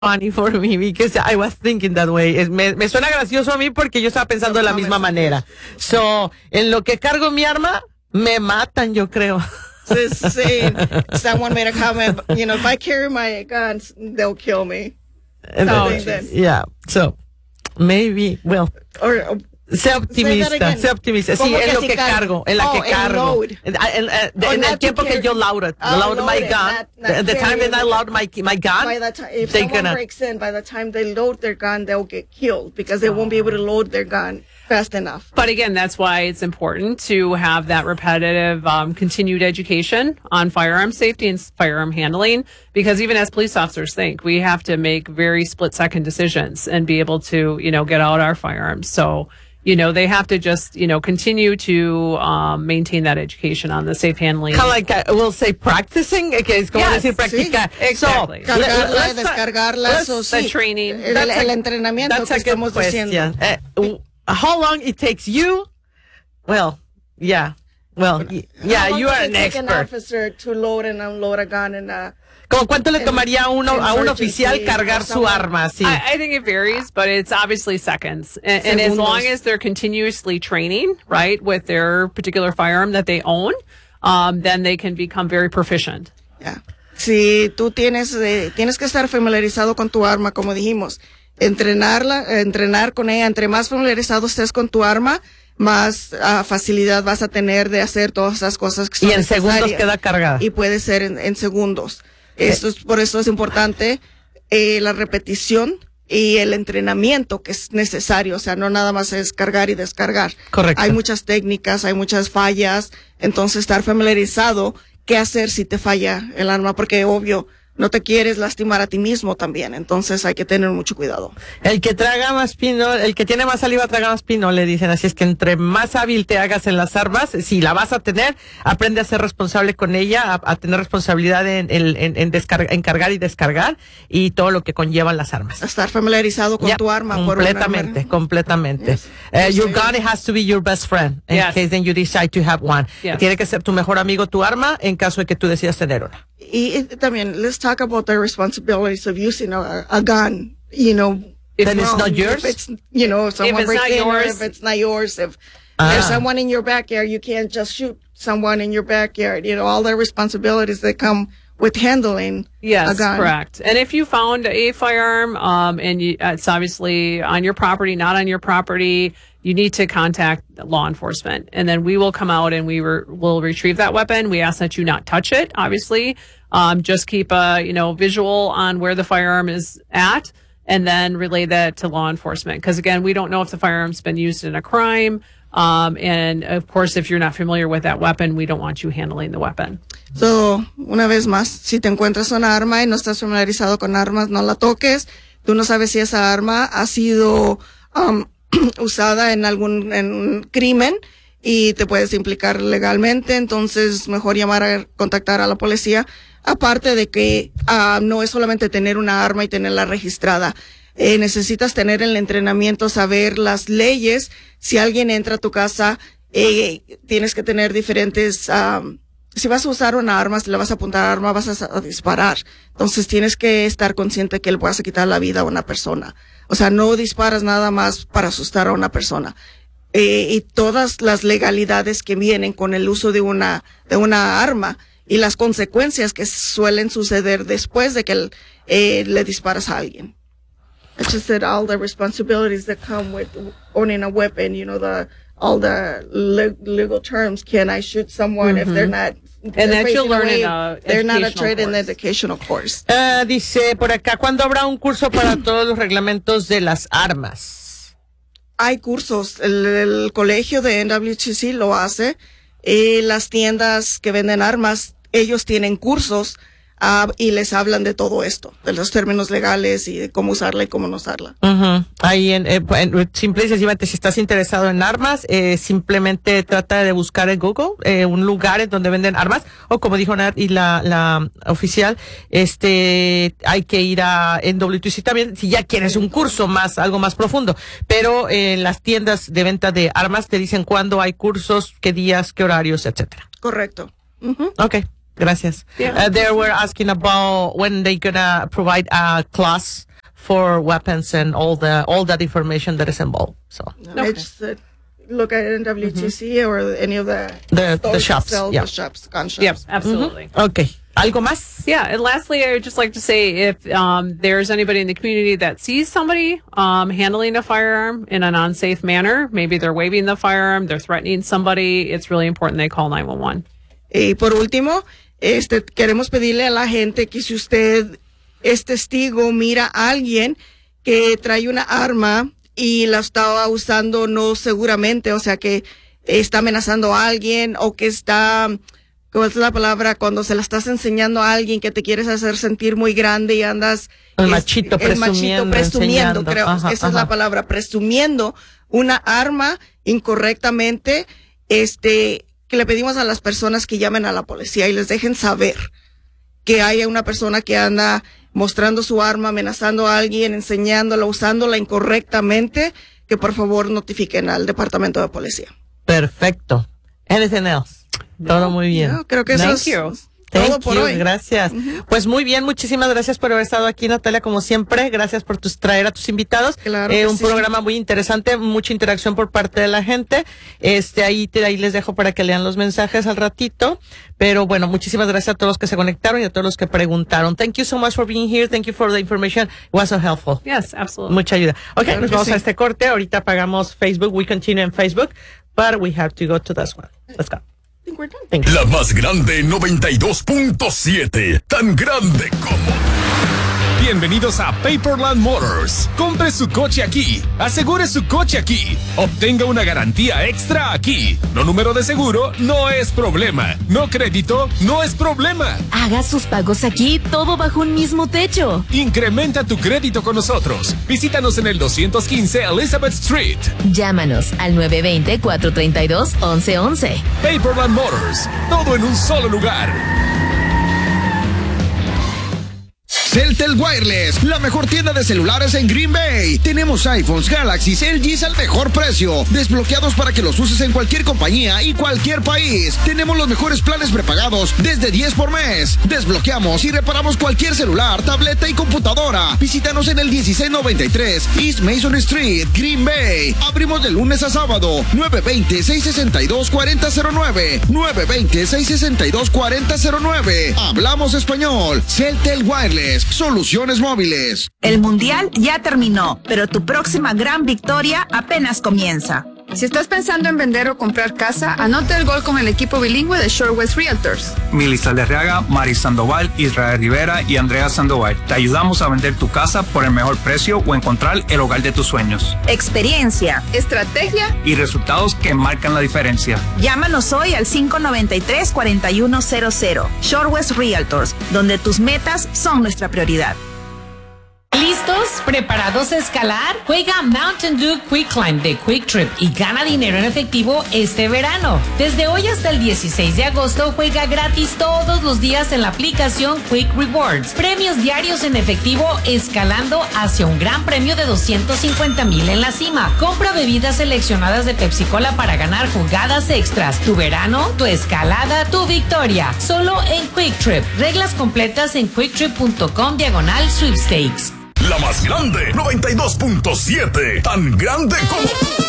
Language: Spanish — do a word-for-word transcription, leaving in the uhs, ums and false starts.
funny for me because I was thinking that way. Es, me, me suena gracioso a mí porque yo estaba pensando de la misma manera. So, en lo que cargo mi arma, me matan, yo creo. Saying, someone made a comment, you know, if I carry my guns, they'll kill me. No, yeah, so, maybe, well. Or, or Sé optimista, sé optimista. Sí, en lo que cargo, en la oh, que cargo. En, en, en, oh, en el tiempo que yo load it, uh, load my gun, not, not the, the time that I load my my gun, by the time, if they're someone gonna, breaks in, by the time they load their gun, they'll get killed because they won't be able to load their gun fast enough. But again, that's why it's important to have that repetitive, um, continued education on firearm safety and firearm handling, because even as police officers think, we have to make very split-second decisions and be able to, you know, get out our firearms. So, you know, they have to just, you know, continue to um, maintain that education on the safe handling. Kind of like, uh, we'll say, practicing. Okay, es como yes, decir practicar. Sí, exactly. So, cargarla, descargarla, so the sí. training. El, el, el entrenamiento that's que a good estamos question. diciendo. Uh, how long it takes you? Well, yeah. Well, yeah, you are an expert. An officer to load and unload a gun and uh ¿Cómo cuánto le tomaría a uno a un oficial cargar su arma? Sí. I, I think it varies, but it's obviously seconds. And, and as long as they're continuously training, right, with their particular firearm that they own, um, then they can become very proficient. Yeah. Si tú tienes, eh, tienes que estar familiarizado con tu arma, como dijimos. Entrenarla, eh, entrenar con ella. Entre más familiarizado estés con tu arma, más uh, facilidad vas a tener de hacer todas esas cosas que son y en necesarias. Segundos queda cargada. Y puede ser en, en segundos. Esto es, por eso es importante eh, la repetición y el entrenamiento que es necesario. O sea, no nada más es cargar y descargar. Correcto. Hay muchas técnicas, hay muchas fallas. Entonces, estar familiarizado qué hacer si te falla el arma, porque obvio, no te quieres lastimar a ti mismo también. Entonces, hay que tener mucho cuidado. El que traga más pino, el que tiene más saliva traga más pino, le dicen. Así es que entre más hábil te hagas en las armas, si la vas a tener, aprende a ser responsable con ella, a, a tener responsabilidad en, en, en, en, descarga, en cargar y descargar y todo lo que conllevan las armas. Estar familiarizado con yeah, tu arma. Completamente, por completamente. Yes. Uh, your gun has to be your best friend in yes. case then you decide to have one. Yes. Tiene que ser tu mejor amigo tu arma en caso de que tú decidas tener una. Y, y también, let's talk about the responsibilities of using a, a gun, you know. If then it's not yours? If it's, you know, if someone if it's breaks not in, or yours. if it's not yours, if Ah. there's someone in your backyard, you can't just shoot someone in your backyard. You know, all the responsibilities that come with handling yes, a gun. Correct. And if you found a firearm, um, and you, it's obviously on your property, not on your property, you need to contact law enforcement. And then we will come out and we re- will retrieve that weapon. We ask that you not touch it, obviously. Um, just keep a, you know, visual on where the firearm is at and then relay that to law enforcement. Because again, we don't know if the firearm's been used in a crime. Um, and of course, if you're not familiar with that weapon, we don't want you handling the weapon. So, una vez más, si te encuentras una arma y no estás familiarizado con armas, no la toques. Tú no sabes si esa arma ha sido um, usada en algún en un crimen y te puedes implicar legalmente. Entonces, mejor llamar a contactar a la policía. Aparte de que uh, no es solamente tener una arma y tenerla registrada. Eh, necesitas tener el entrenamiento, saber las leyes. Si alguien entra a tu casa, eh, tienes que tener diferentes... Um, si vas a usar una arma, si le vas a apuntar a arma, vas a, a disparar. Entonces tienes que estar consciente que le vas a quitar la vida a una persona. O sea, no disparas nada más para asustar a una persona. Eh, y todas las legalidades que vienen con el uso de una, de una arma y las consecuencias que suelen suceder después de que el, eh, le disparas a alguien. I just said all the responsibilities that come with owning a weapon, you know, the all the le- legal terms. Can I shoot someone mm-hmm. if they're not? And that you'll learn in a They're not a trade course. in the educational course. Uh, dice por acá, ¿cuándo habrá un curso para todos los reglamentos de las armas? Hay cursos. El, el colegio de N W T C lo hace. Y las tiendas que venden armas, ellos tienen cursos uh, y les hablan de todo esto, de los términos legales y de cómo usarla y cómo no usarla. Uh-huh. Ahí, en, en, en, simple y sencillamente, si estás interesado en armas, eh, simplemente trata de buscar en Google eh, un lugar en donde venden armas, o como dijo Nat y la, la oficial, este, hay que ir a N W T C también, si ya quieres un curso más, algo más profundo. Pero en eh, las tiendas de venta de armas te dicen cuándo hay cursos, qué días, qué horarios, etcétera. Correcto. Uh-huh. Okay. Gracias. Yeah. Uh, they were asking about when they gonna provide a class for weapons and all the all that information that is involved. So No, okay. Just uh, look at it in W T C mm-hmm. or any of the the, the shops. Yeah. The shops, gun shops. Yep, absolutely. Mm-hmm. Okay. ¿Algo más? Yeah, and lastly, I would just like to say if um, there's anybody in the community that sees somebody um, handling a firearm in an unsafe manner, maybe they're waving the firearm, they're threatening somebody, it's really important they call nine one one. Y por último, este, queremos pedirle a la gente que si usted es testigo, mira a alguien que trae una arma y la estaba usando no seguramente, o sea que está amenazando a alguien o que está... ¿Cuál es la palabra? Cuando se la estás enseñando a alguien que te quieres hacer sentir muy grande y andas... El machito es, presumiendo. El machito presumiendo, creo. Ajá, esa ajá. es la palabra. Presumiendo una arma incorrectamente, este, que le pedimos a las personas que llamen a la policía y les dejen saber que haya una persona que anda mostrando su arma, amenazando a alguien, enseñándola, usándola incorrectamente, que por favor notifiquen al departamento de policía. Perfecto. Anything else? Todo muy bien. No, creo que eso es todo Thank por you, hoy. Gracias. Uh-huh. Pues muy bien, muchísimas gracias por haber estado aquí, Natalia, como siempre. Gracias por tus, traer a tus invitados. Claro eh, que un sí. programa muy interesante, mucha interacción por parte de la gente. Este, ahí, te, ahí les dejo para que lean los mensajes al ratito. Pero bueno, muchísimas gracias a todos los que se conectaron y a todos los que preguntaron. Thank you so much for being here. Thank you for the information. It was so helpful. Yes, absolutely. Mucha ayuda. Ok, Claro nos que vamos sí. a este corte. Ahorita apagamos Facebook. We continue in Facebook, but we have to go to this one. Let's go. Thank you. La más grande noventa y dos punto siete, tan grande como... Bienvenidos a Paperland Motors. Compre su coche aquí. Asegure su coche aquí. Obtenga una garantía extra aquí. No número de seguro no es problema. No crédito no es problema. Haga sus pagos aquí, todo bajo un mismo techo. Incrementa tu crédito con nosotros. Visítanos en el doscientos quince Elizabeth Street. Llámanos al nueve dos cero, cuatro tres dos, once once. Paperland Motors. Todo en un solo lugar. Celtel Wireless, la mejor tienda de celulares en Green Bay. Tenemos iPhones, Galaxies, L Gs al mejor precio. Desbloqueados para que los uses en cualquier compañía y cualquier país. Tenemos los mejores planes prepagados desde diez por mes. Desbloqueamos y reparamos cualquier celular, tableta y computadora. Visítanos en el dieciséis noventa y tres East Mason Street, Green Bay. Abrimos de lunes a sábado. nueve dos cero, seis seis dos, cuatro cero cero nueve. nueve dos cero, seis seis dos, cuatro cero cero nueve. Hablamos español. Celtel Wireless. Soluciones móviles. El mundial ya terminó, pero tu próxima gran victoria apenas comienza. Si estás pensando en vender o comprar casa, anota el gol con el equipo bilingüe de ShoreWest Realtors. Mili Saldarriaga, Mari Sandoval, Israel Rivera y Andrea Sandoval. Te ayudamos a vender tu casa por el mejor precio o encontrar el hogar de tus sueños. Experiencia, estrategia y resultados que marcan la diferencia. Llámanos hoy al cinco nueve tres, cuatro uno cero cero. ShoreWest Realtors, donde tus metas son nuestra prioridad. ¿Listos? ¿Preparados a escalar? Juega Mountain Dew Quick Climb de Quick Trip y gana dinero en efectivo este verano. Desde hoy hasta el dieciséis de agosto juega gratis todos los días en la aplicación Quick Rewards. Premios diarios en efectivo escalando hacia un gran premio de doscientos cincuenta mil en la cima. Compra bebidas seleccionadas de Pepsi Cola para ganar jugadas extras. Tu verano, tu escalada, tu victoria. Solo en Quick Trip. Reglas completas en quicktrip punto com diagonal sweepstakes. La más grande, noventa y dos punto siete, tan grande como...